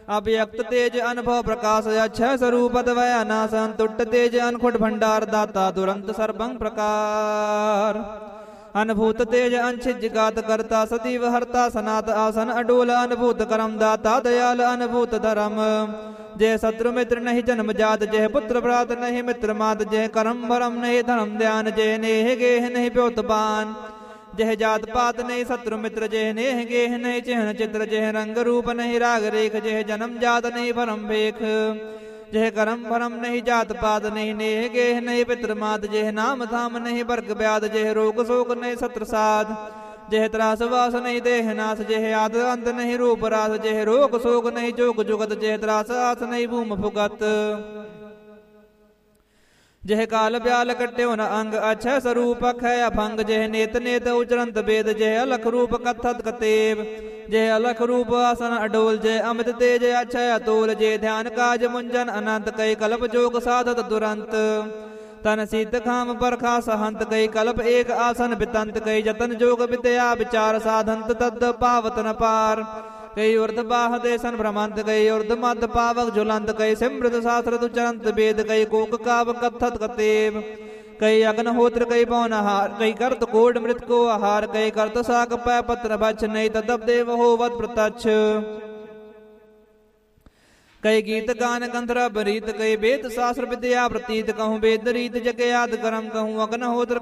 अव्यक्त तेज अनुभव प्रकाश अक्षय स्वरूप अद्वय अनासन तुट्ट तेज अनखुट भंडार दाता दुरंत सर्वं प्रकार अनुभूत तेज अंशिज गात करता सतीव हरता सनात आसन अडोल अनुभूत करम दाता दयाल अनुभूत धर्म जय शत्रु मित्र नहीं जन्म जात जय पुत्र प्रात नहीं मित्र मात जय करम भरम नहीं धर्म ध्यान जय नेह गेह नहीं प्योतपान जय जात पात नहीं शत्रु मित्र जय नेह गेह नहीं चिन्ह चित्र जय रंग रूप नहीं राग रेख जय जन्म जात नहीं भरम भेख जय करम भरम नहीं जात पात नहीं नेह गेह नहीं पित्र मात जय नाम धाम नहीं वर्ग व्याध जय रोग शोक नहीं सत्र साध जय त्रास वास नहीं देह नाश जय आद अंत नहीं रूप रास जय रोग शोक नहीं जोग जुगत जय त्रास आस नहीं भूम भुगत जय काल ब्याल कट्यो न अंग अक्षय स्वरूप अक्षय अभंग जय नेत नेत उचरंत वेद जय अलख रूप कथत कतेव जय अलख रूप आसन अडोल जय अमित तेज अक्षय अतोल जय ध्यान काज मुंजन अनंत कई कल्प जोग साधत दुरंत तन सीत खाम बरखा सहंत कई कल्प एक आसन बितंत कई जतन जोग विद्या विचार साधंत तद पावत न पार कई उर्ध बाह देशन भ्रमंत कई उर्ध मध्य पावक झुलंत कई सिमृत शास्त्र चरंत वेद कई कोक काव कथत कतेव कई अग्नहोत्र कई पौनहार कई करत कोड मृत को आहार कई करत साक पै पत्र बच्छ नहीं तदब देव होवत प्रत्यक्ष कई गीत गान गंधर्व रीत कई वेद शास्त्र विद्या प्रतीत कहूँ वेद रीत जग याद करम कहूँ अग्नहोत्र